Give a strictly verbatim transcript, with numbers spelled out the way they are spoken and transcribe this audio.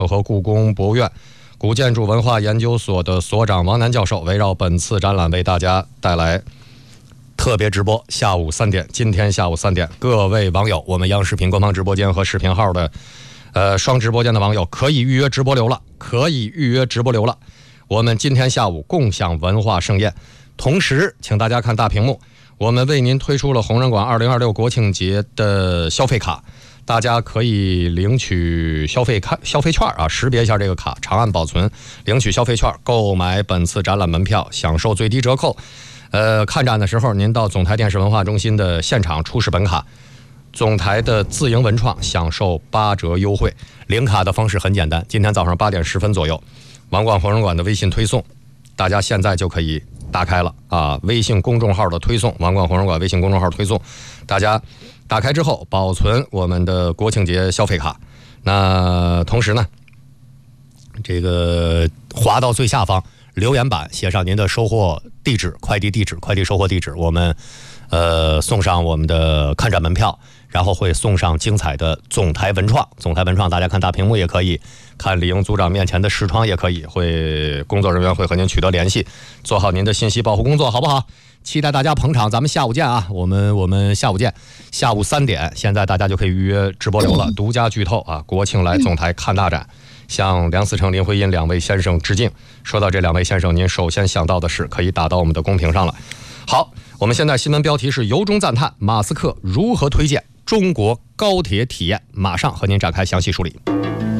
和故宫博物院古建筑文化研究所的所长王楠教授，围绕本次展览为大家带来特别直播，下午三点，今天下午三点，各位网友，我们央视频官方直播间和视频号的呃双直播间的网友可以预约直播流了，可以预约直播流了。我们今天下午共享文化盛宴，同时请大家看大屏幕，我们为您推出了红人馆二零二六国庆节的消费卡，大家可以领取消费卡消费券啊，识别一下这个卡，长按保存，领取消费券，购买本次展览门票，享受最低折扣。呃，看展的时候，您到总台电视文化中心的现场出示本卡，总台的自营文创享受八折优惠。领卡的方式很简单，今天早上八点十分左右，王冠红人馆的微信推送，大家现在就可以打开了啊！微信公众号的推送，王冠红人馆微信公众号推送，大家打开之后保存我们的国庆节消费卡。那同时呢，这个滑到最下方留言板写上您的收货地址、快递地址、快递收货地址，我们呃送上我们的看展门票，然后会送上精彩的总台文创。总台文创大家看大屏幕也可以，看李英组长面前的视窗也可以，会工作人员会和您取得联系，做好您的信息保护工作，好不好？期待大家捧场，咱们下午见啊！我们我们下午见，下午三点，现在大家就可以预约直播流了，独家剧透啊！国庆来总台看大展，向梁思成、林徽因两位先生致敬。说到这两位先生，您首先想到的是可以打到我们的公屏上了。好，我们现在新闻标题是由衷赞叹马斯克如何推荐中国高铁体验，马上和您展开详细梳理。